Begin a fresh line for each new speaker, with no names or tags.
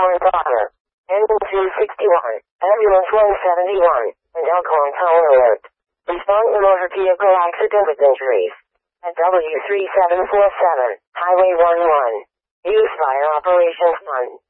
Elkhorn Daughter. Engine 261. Ambulance 171. And Elkhorn Tower Alert. Respond in motor vehicle accident with injuries. At W3747, Highway 11. Use Fire Operations Fund.